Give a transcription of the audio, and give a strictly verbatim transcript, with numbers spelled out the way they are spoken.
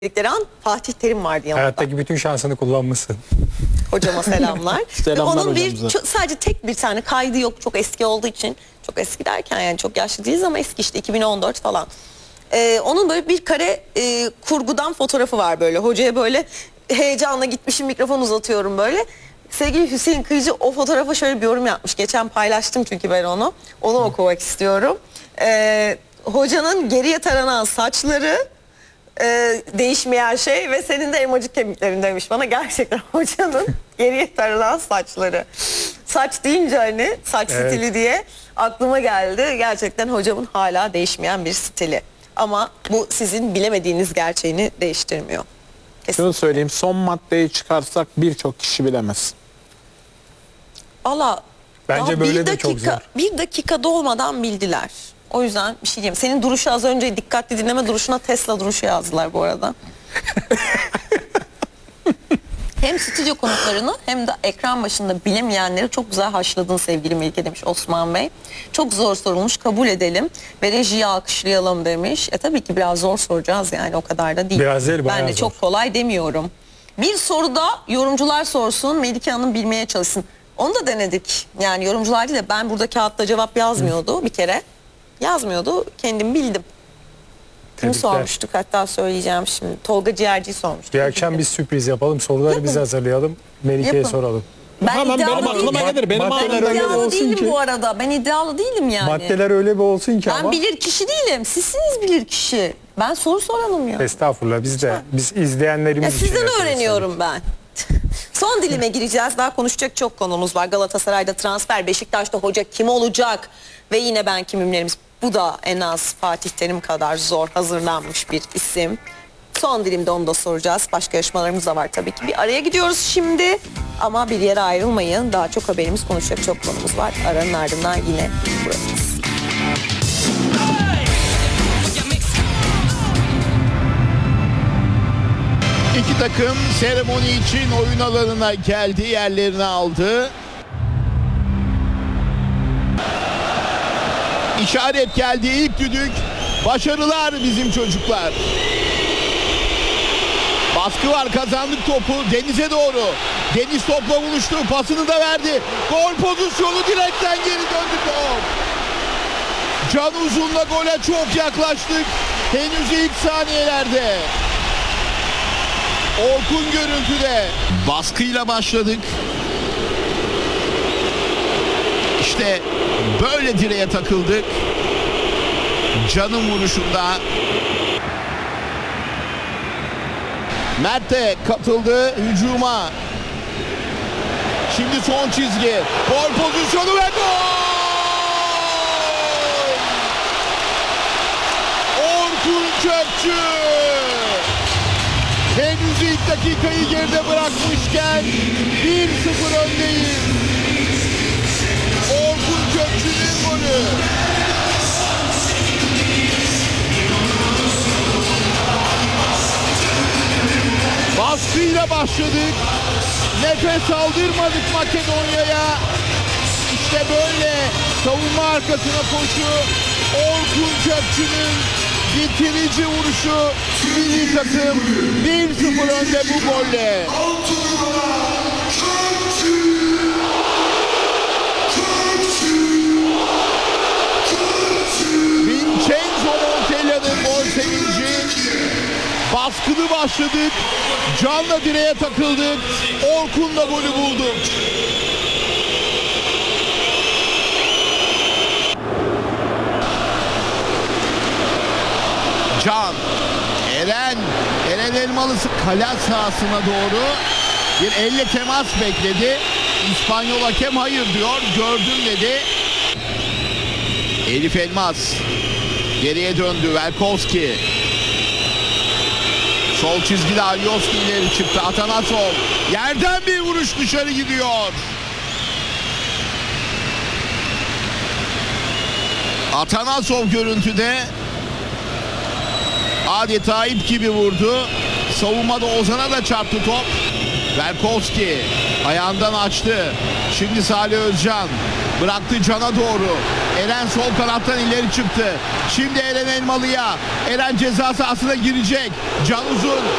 dedikleri an Fatih Terim vardı yanında. Hayattaki bütün şansını kullanmışsın. Hocama selamlar. Selamlar Ve onun bir hocamıza. çok, sadece tek bir tane kaydı yok, çok eski olduğu için. Çok eski derken yani çok yaşlı değiliz ama eski, işte iki bin on dört falan. Ee, onun böyle bir kare e, kurgudan fotoğrafı var böyle. Hocaya böyle heyecanla gitmişim, mikrofon uzatıyorum böyle. Sevgili Hüseyin Kıyıcı o fotoğrafa şöyle bir yorum yapmış. Geçen paylaştım çünkü ben onu. Onu okumak istiyorum. Ee, hocanın geriye taranan saçları, e, değişmeyen şey ve senin de elmacık kemiklerin demiş bana. Gerçekten hocanın geriye taranan saçları. Saç deyince hani saç Evet. stili diye aklıma geldi. Gerçekten hocamın hala değişmeyen bir stili. Ama bu sizin bilemediğiniz gerçeğini değiştirmiyor. Kesin. Şunu söyleyeyim, son maddeyi çıkarsak birçok kişi bilemez. Valla Bence daha böyle bir de çok dakika, zor. bir dakika dolmadan bildiler. O yüzden bir şey diyeyim. Senin duruşu az önce dikkatli dinleme duruşuna Tesla duruşu yazdılar bu arada. Hem stüdyo konuklarını hem de ekran başında bilemeyenleri çok güzel haşladın sevgili Melike demiş Osman Bey. Çok zor sorulmuş, kabul edelim ve rejiyi alkışlayalım demiş. E tabii ki biraz zor soracağız yani, o kadar da değil. Biraz değil, bayağı ben de zor. çok kolay demiyorum. Bir soruda yorumcular sorsun, Melike Hanım bilmeye çalışsın. Onu da denedik. Yani yorumcular değil de ben burada kağıtta cevap yazmıyordu bir kere. Yazmıyordu, kendim bildim. Kimi Tebrikler. sormuştuk, hatta söyleyeceğim şimdi. Tolga Ciğerci'yi sormuştuk. Bir akşam bir sürpriz yapalım. Soruları biz hazırlayalım. Melike'ye Yapın. soralım. Ben Hemen iddialı benim aklıma değilim. gelir. Benim Maddeler aklıma Ben öyle gelir. iddialı olsun değilim ki- bu arada. Ben iddialı değilim yani. Maddeler öyle bir olsun ki Ben ama. bilir kişi değilim. Sizsiniz bilir kişi. Ben soru soranım ya. Estağfurullah, biz de biz izleyenlerimiz Ya için sizden yapıyoruz. öğreniyorum ben. Son dilime gireceğiz. Daha konuşacak çok konumuz var. Galatasaray'da transfer, Beşiktaş'ta hoca kim olacak? Ve yine ben kimimlerimiz. Bu da en az Fatih Terim kadar zor hazırlanmış bir isim. Son dilimde onu da soracağız. Başka yarışmalarımız da var tabii ki. Bir araya gidiyoruz şimdi. Ama bir yere ayrılmayın. Daha çok haberimiz, konuşacak çok konumuz var. Aranın ardından yine buradayız. İki takım seremoni için oyun alanına geldi, yerlerini aldı. İşaret geldi, ilk düdük. Başarılar bizim çocuklar. Baskı var, kazandık topu Deniz'e doğru. Deniz topla buluştu, pasını da verdi. Gol pozisyonu, direkten geri döndü top. Can Uzun'la gole çok yaklaştık. Henüz ilk saniyelerde. Orkun görüntüde. Baskıyla başladık. İşte böyle direğe takıldık. Can'ın vuruşunda. Mert de katıldı hücuma. Şimdi son çizgi. Gol pozisyonu ve gol! Orkun Kökçü! Henüz ilk dakikayı geride bırakmışken bir sıfır öndeyiz. Orkun Kökçü'nün golü. Baskıyla başladık. Nefes aldırmadık Makedonya'ya. İşte böyle savunma arkasına koşu. Orkun Kökçü'nün bitirici vuruşu. Milli takım bir sıfır önde bu golle. Vincenzo Montella'nın gol sevinci. Baskılı başladık. Can'la direğe takıldık. Orkun'la golü bulduk. Can. Eren. Eren Elmalısı kale sahasına doğru bir elle temas bekledi. İspanyol hakem hayır diyor. Gördüm dedi. Elif Elmas. Geriye döndü. Velkovski. Sol çizgide Alioski ileri çıktı. Atanasov. Yerden bir vuruş dışarı gidiyor. Atanasov görüntüde. Adeta ip gibi vurdu. Savunmada Ozan'a da çarptı top. Velkovski ayağından açtı. Şimdi Salih Özcan bıraktı Can'a doğru. Eren sol kanattan ileri çıktı. Şimdi Eren Elmalı'ya. Eren ceza sahasına girecek. Can Uzun